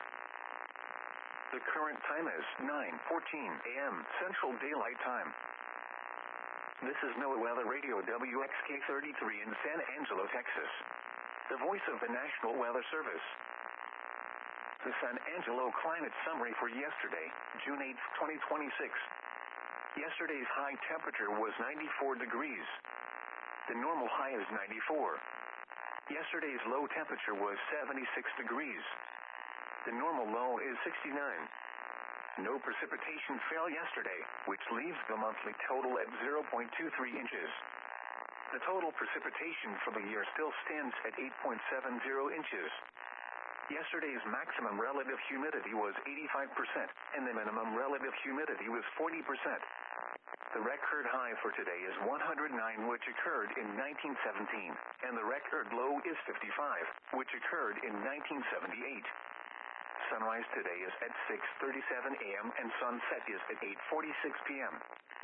The current time is nine fourteen a m Central Daylight Time. This is NOAA Weather Radio W X K thirty-three in San Angelo, Texas. The voice of the National Weather Service. The San Angelo climate summary for yesterday, June eighth, twenty twenty-six. Yesterday's high temperature was ninety-four degrees. The normal high is ninety-four. Yesterday's low temperature was seventy-six degrees. The normal low is sixty-nine. No precipitation fell yesterday, which leaves the monthly total at zero point two three inches. The total precipitation for the year still stands at eight point seven zero inches. Yesterday's maximum relative humidity was eighty-five percent, and the minimum relative humidity was forty percent. The record high for today is one hundred nine, which occurred in nineteen seventeen, and the record low is fifty-five, which occurred in nineteen seventy-eight. Sunrise today is at six thirty-seven a m and sunset is at eight forty-six p m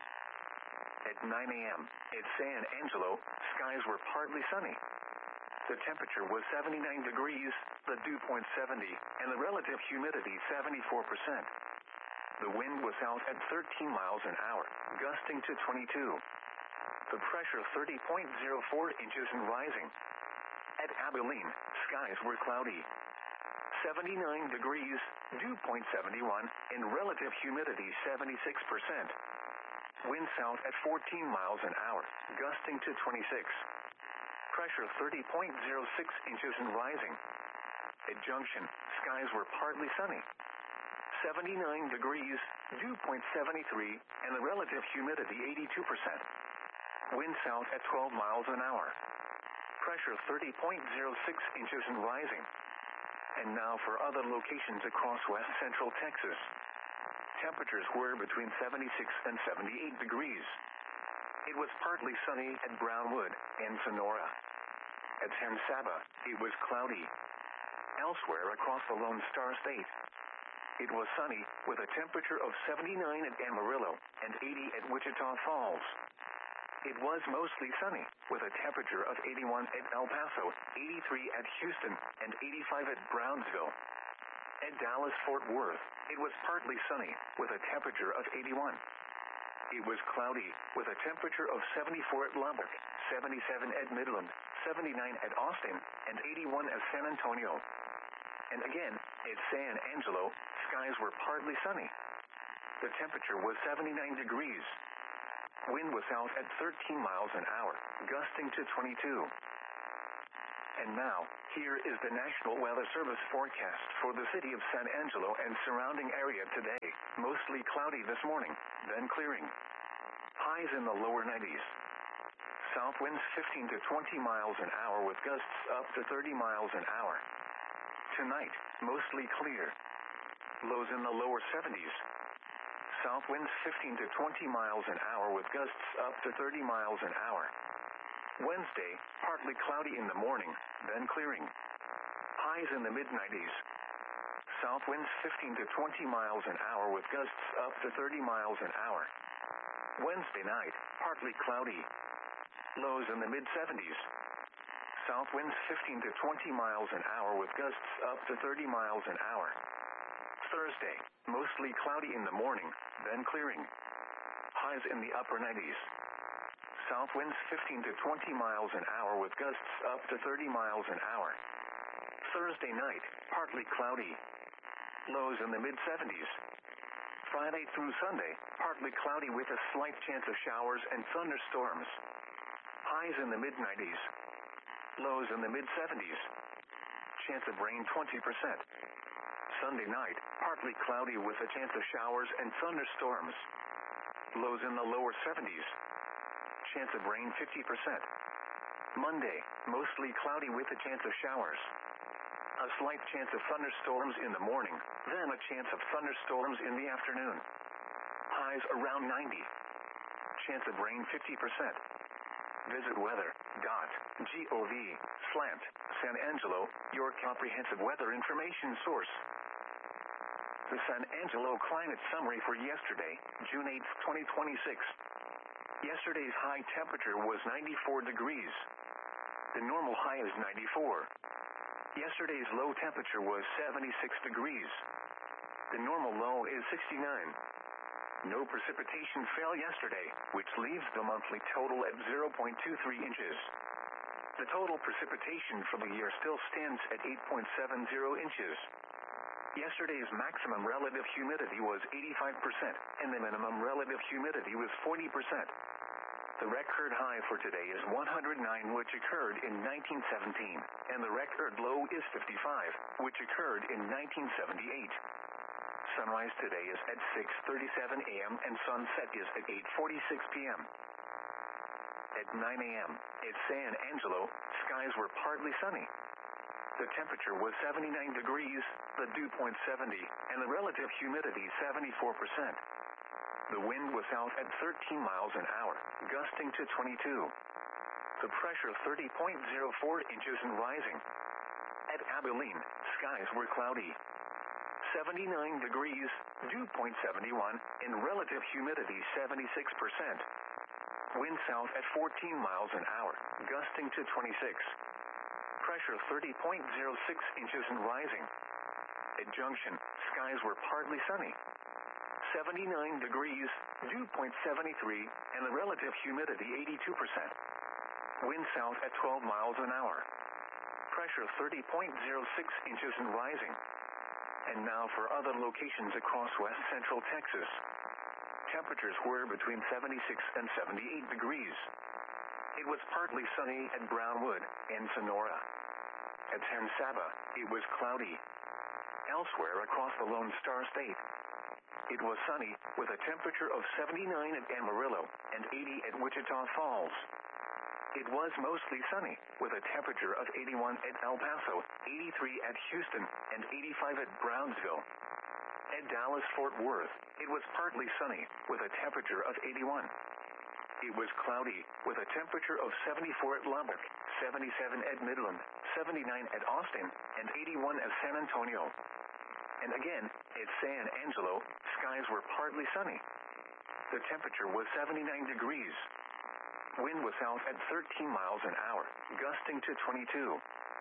At nine a m at San Angelo, skies were partly sunny. The temperature was seventy-nine degrees, the dew point seventy, and the relative humidity seventy-four percent. The wind was out at thirteen miles an hour, gusting to twenty-two. The pressure thirty point zero four inches and rising. At Abilene, skies were cloudy. seventy-nine degrees, dew point seventy-one, and relative humidity seventy-six percent. Wind south at fourteen miles an hour, gusting to twenty-six. Pressure thirty point zero six inches and rising. At Junction, skies were partly sunny. seventy-nine degrees, dew point seventy-three, and the relative humidity eighty-two percent. Wind south at twelve miles an hour. Pressure thirty point zero six inches and rising. And now for other locations across west central Texas. Temperatures were between seventy-six and seventy-eight degrees. It was partly sunny at Brownwood and Sonora. At San Saba, it was cloudy. Elsewhere across the Lone Star State, it was sunny with a temperature of seventy-nine at Amarillo and eighty at Wichita Falls. It was mostly sunny, with a temperature of eighty-one at El Paso, eighty-three at Houston, and eighty-five at Brownsville. At Dallas-Fort Worth, it was partly sunny, with a temperature of eighty-one. It was cloudy, with a temperature of seventy-four at Lubbock, seventy-seven at Midland, seventy-nine at Austin, and eighty-one at San Antonio. And again, At San Angelo, skies were partly sunny. The temperature was seventy-nine degrees. Wind was south at thirteen miles an hour, gusting to twenty-two. And now, here is the National Weather Service forecast for the city of San Angelo and surrounding area today. Mostly cloudy this morning, then clearing. Highs in the lower nineties. South winds fifteen to twenty miles an hour with gusts up to thirty miles an hour. Tonight, mostly clear. Lows in the lower seventies. South winds fifteen to twenty miles an hour with gusts up to thirty miles an hour. Wednesday, partly cloudy in the morning, then clearing. Highs in the mid nineties. South winds fifteen to twenty miles an hour with gusts up to thirty miles an hour. Wednesday night, partly cloudy. Lows in the mid seventies. South winds fifteen to twenty miles an hour with gusts up to thirty miles an hour. Thursday, mostly cloudy in the morning, then clearing. Highs in the upper nineties. South winds fifteen to twenty miles an hour with gusts up to thirty miles an hour. Thursday night, partly cloudy. Lows in the mid seventies. Friday through Sunday, partly cloudy with a slight chance of showers and thunderstorms. Highs in the mid nineties. Lows in the mid seventies. Chance of rain twenty percent. Sunday night, partly cloudy with a chance of showers and thunderstorms. Lows in the lower seventies. Chance of rain fifty percent. Monday, mostly cloudy with a chance of showers. A slight chance of thunderstorms in the morning, then a chance of thunderstorms in the afternoon. Highs around ninety. Chance of rain fifty percent. Visit weather dot gov slash San Angelo, your comprehensive weather information source. The San Angelo climate summary for yesterday, June eighth, twenty twenty-six. Yesterday's high temperature was ninety-four degrees. The normal high is ninety-four. Yesterday's low temperature was seventy-six degrees. The normal low is sixty-nine. No precipitation fell yesterday, which leaves the monthly total at zero point two three inches. The total precipitation for the year still stands at eight point seven zero inches. Yesterday's maximum relative humidity was eighty-five percent, and the minimum relative humidity was forty percent. The record high for today is one hundred nine, which occurred in nineteen seventeen, and the record low is fifty-five, which occurred in nineteen seventy-eight. Sunrise today is at six thirty-seven a m and sunset is at eight forty-six p m At nine a m at San Angelo, skies were partly sunny. The temperature was seventy-nine degrees, the dew point seventy, and the relative humidity seventy-four percent. The wind was south at thirteen miles an hour, gusting to twenty-two. The pressure thirty point zero four inches and rising. At Abilene, skies were cloudy. seventy-nine degrees, dew point seventy-one, and relative humidity seventy-six percent. Wind south at fourteen miles an hour, gusting to twenty-six. Pressure thirty point zero six inches and rising. At Junction, skies were partly sunny. seventy-nine degrees, dew point seventy-three, and the relative humidity eighty-two percent. Wind south at twelve miles an hour. Pressure thirty point zero six inches and rising. And now for other locations across west central Texas. Temperatures were between seventy-six and seventy-eight degrees. It was partly sunny at Brownwood and Sonora. At San Saba, it was cloudy. Elsewhere across the Lone Star State, it was sunny with a temperature of seventy-nine at Amarillo and eighty at Wichita Falls. It was mostly sunny, with a temperature of eighty-one at El Paso, eighty-three at Houston, and eighty-five at Brownsville. At Dallas-Fort Worth, it was partly sunny, with a temperature of eighty-one. It was cloudy, with a temperature of seventy-four at Lubbock, seventy-seven at Midland, seventy-nine at Austin, and eighty-one at San Antonio. And again, at San Angelo, skies were partly sunny. The temperature was seventy-nine degrees. Wind was south at thirteen miles an hour, gusting to twenty-two.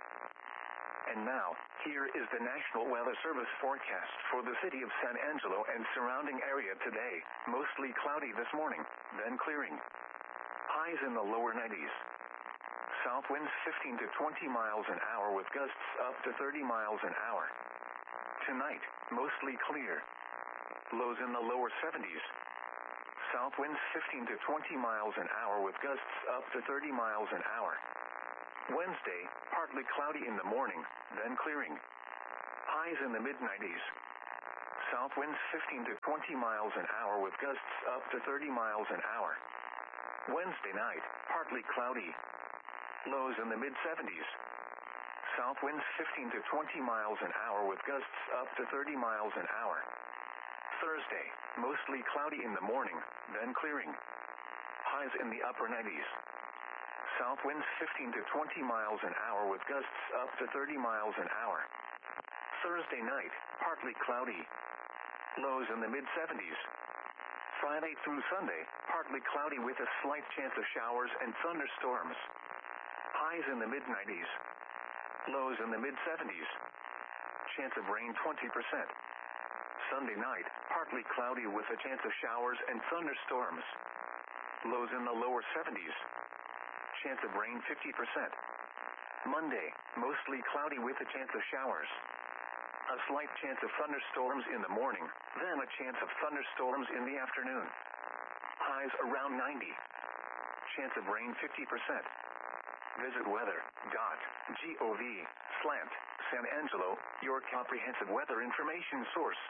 And now, here is the National Weather Service forecast for the city of San Angelo and surrounding area today. Mostly cloudy this morning, then clearing. Highs in the lower nineties. South winds fifteen to twenty miles an hour with gusts up to thirty miles an hour. tonight, mostly clear. Lows in the lower seventies. South winds fifteen to twenty miles an hour with gusts up to thirty miles an hour. Wednesday, partly cloudy in the morning, then clearing. Highs in the mid nineties. South winds fifteen to twenty miles an hour with gusts up to thirty miles an hour. Wednesday night, partly cloudy. Lows in the mid seventies. South winds fifteen to twenty miles an hour with gusts up to thirty miles an hour. Thursday, mostly cloudy in the morning, then clearing. Highs in the upper nineties. South winds fifteen to twenty miles an hour with gusts up to thirty miles an hour. Thursday night, partly cloudy. Lows in the mid seventies. Friday through Sunday, partly cloudy with a slight chance of showers and thunderstorms. Highs in the mid nineties. Lows in the mid seventies. Chance of rain twenty percent. Sunday night, partly cloudy with a chance of showers and thunderstorms. Lows in the lower seventies. Chance of rain fifty percent. Monday, mostly cloudy with a chance of showers. A slight chance of thunderstorms in the morning, then a chance of thunderstorms in the afternoon. Highs around ninety. Chance of rain fifty percent. Visit weather dot gov slash San Angelo, your comprehensive weather information source.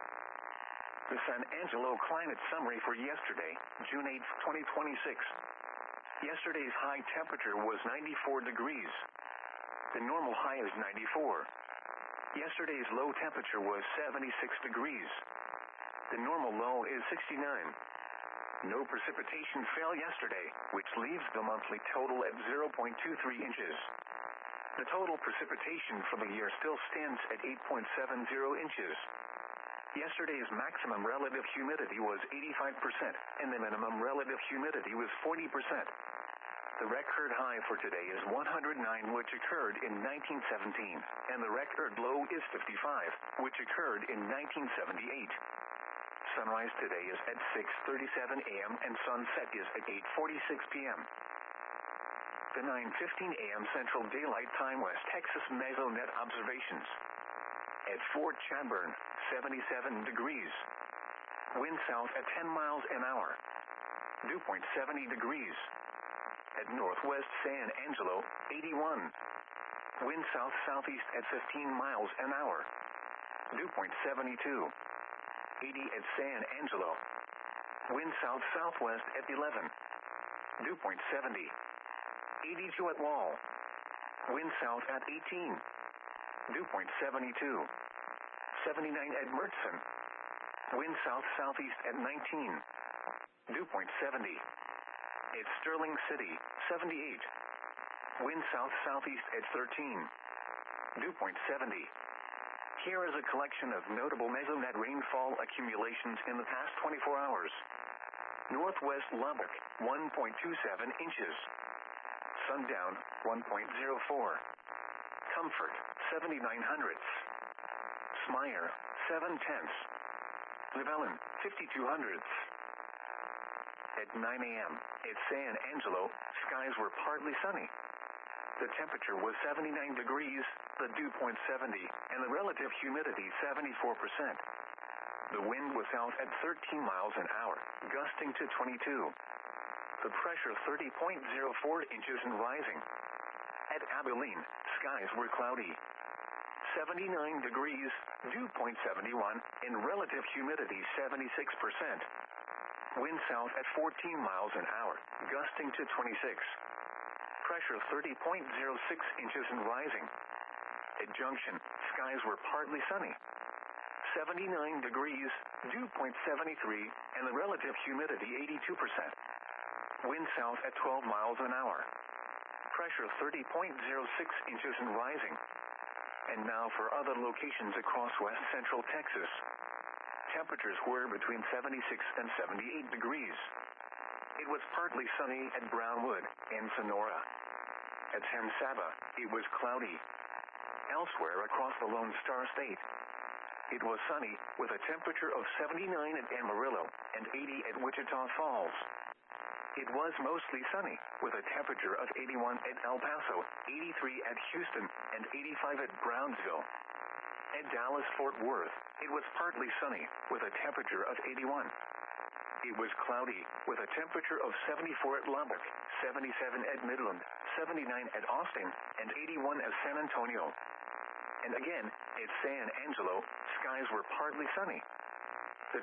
The San Angelo climate summary for yesterday, June eighth, twenty twenty-six. Yesterday's high temperature was ninety-four degrees. The normal high is ninety-four. Yesterday's low temperature was seventy-six degrees. The normal low is sixty-nine. No precipitation fell yesterday, which leaves the monthly total at zero point two three inches. The total precipitation for the year still stands at eight point seven zero inches. Yesterday's maximum relative humidity was eighty-five percent, and the minimum relative humidity was forty percent. The record high for today is one hundred nine, which occurred in nineteen seventeen, and the record low is fifty-five, which occurred in nineteen seventy-eight. Sunrise today is at six thirty-seven a m and sunset is at eight forty-six p m The nine fifteen a m Central Daylight Time West Texas Mesonet observations. At Fort Chadbourne, seventy-seven degrees. Wind south at ten miles an hour. Dew point seventy degrees. At Northwest San Angelo, eighty-one. Wind south-southeast at fifteen miles an hour. Dew point seventy-two. eighty at San Angelo. Wind south-southwest at eleven. Dew point seventy. eighty-two at Wall. Wind south at eighteen. Dew point seventy-two. seventy-nine at Mertzon. Wind south-southeast at nineteen. Dew point seventy. At Sterling City, seventy-eight. Wind south-southeast at thirteen. Dew point seventy. Here is a collection of notable Mesonet rainfall accumulations in the past twenty-four hours. Northwest Lubbock, one point two seven inches. Sundown, one point zero four. Comfort, seventy-nine hundredths. Smyer, seven tenths. Llewellyn, fifty-two hundredths. At nine a m at San Angelo, skies were partly sunny. The temperature was seventy-nine degrees, the dew point seventy, and the relative humidity seventy-four percent. The wind was south at thirteen miles an hour, gusting to twenty-two. The pressure thirty point zero four inches and rising. At Abilene, skies were cloudy. seventy-nine degrees, dew point seventy-one, and relative humidity seventy-six percent. Wind south at fourteen miles an hour, gusting to twenty-six. Pressure thirty point zero six inches and rising. At Junction, skies were partly sunny. seventy-nine degrees, dew point seventy-three, and the relative humidity eighty-two percent. Wind south at twelve miles an hour. Pressure thirty point zero six inches and rising. And now for other locations across west central Texas. Temperatures were between seventy-six and seventy-eight degrees. It was partly sunny at Brownwood and Sonora. At San Saba, it was cloudy. Elsewhere across the Lone Star State, it was sunny with a temperature of seventy-nine at Amarillo and eighty at Wichita Falls. It was mostly sunny with a temperature of eighty-one at El Paso, eighty-three at Houston, and eighty-five at Brownsville. At Dallas-Fort Worth, it was partly sunny, with a temperature of eighty-one. It was cloudy, with a temperature of seventy-four at Lubbock, seventy-seven at Midland, seventy-nine at Austin, and eighty-one at San Antonio. And again, at San Angelo, skies were partly sunny,